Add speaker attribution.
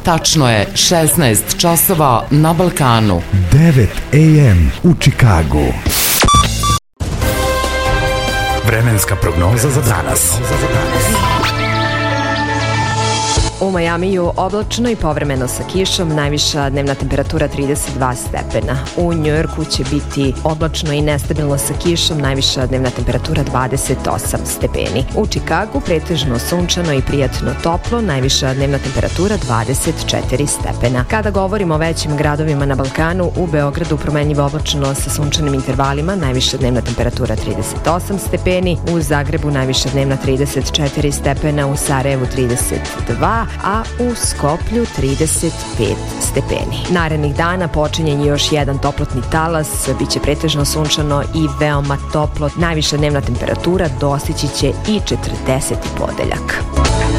Speaker 1: Tačno je 16 časova na Balkanu.
Speaker 2: 9 AM u Čikagu. Vremenska prognoza za danas.
Speaker 3: U Majamiju oblačno i povremeno sa kišom, najviša dnevna temperatura 32 stepena. U Njujorku će biti oblačno i nestabilno sa kišom, najviša dnevna temperatura 28 stepeni. U Čikagu pretežno sunčano i prijatno toplo, najviša dnevna temperatura 24 stepena. Kada govorimo o većim gradovima na Balkanu, u Beogradu promenljivo oblačno sa sunčanim intervalima, najviša dnevna temperatura 38 stepeni, u Zagrebu najviša dnevna 34 stepena, u Sarajevu 32, a u Skoplju 35 stepeni. Narednih dana počinje još jedan toplotni talas, biće pretežno sunčano i veoma toplo. Najviša dnevna temperatura dostići će i 40. podeljak.